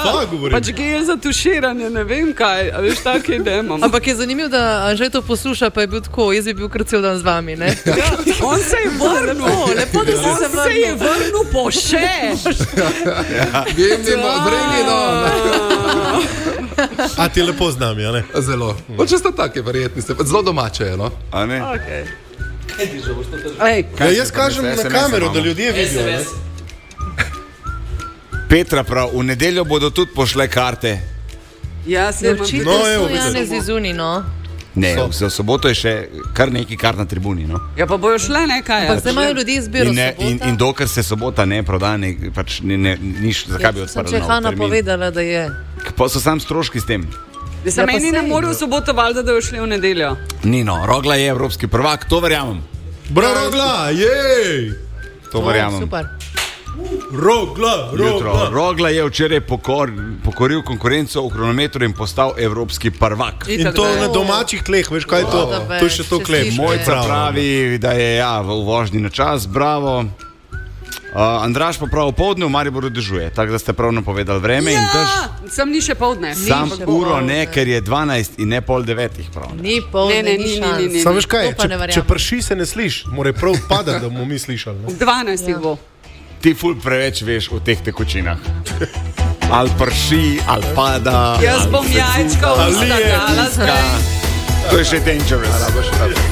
pa govorim. Pač gel za tuširanje, ne vem kaj, a veš, tako idemo. Ampak je zanimivo, da Anže to posluša, pa je bil tako, jaz bi bil kar cel dan z vami, ne? Ja, on se je vrnil, lepo, da si se vrnil. On se je vrnil po še. A ti lepo z nami, a ne? Zelo. Če ste take verjetni, ste zelo domače, no? A ne? Okay. Ja, jaz kažem na kamero, da ljudje vidijo, ne? Petra prav, v nedeljo bodo tudi pošle karte. Ja, se Očitno so Janez Izuni, no? Ne, za soboto je še kar neki kart na tribuni, no? Ja, pa bojo šle nekaj. Ampak zdaj imajo ljudi izbiro sobota. In dokler se sobota ne proda, pač niš, zakaj bi odprli nov termin. Če je Hanna povedala, da je. Pa so sam stroški s tem. Da se meni ne morajo v soboto valjda, da jo šli v nedeljo. Nino, Rogla je evropski prvak, to verjamem. Bra, Rogla, jej! To verjamem. Super. Rogla je včeraj pokoril konkurenco v kronometru in postal evropski prvak. In to na domačih tleh, veš kaj je to? To je še to klep. Mojca pravi, da je v vožnji na čas, bravo. Andraž pa prav poldne v Mariboru dežuje, tako da ste prav napovedali vreme. Ja, in tež, sem ni še poldne. Sam uro ne, ker je 12 in ne pol 9. Ni poldne, ni šans. Sam veš kaj, če prši se ne sliš, mora prav padati, da bomo mi slišali. 12 bo. Ti ful preveč veš o teh tekočinah. Ali prši, ali pada. Jaz bom jajčka usta dala zdaj. To je še dangerous.